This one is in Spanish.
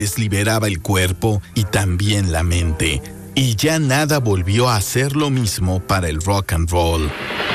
liberaba el cuerpo y también la mente. Y ya nada volvió a ser lo mismo para el rock and roll.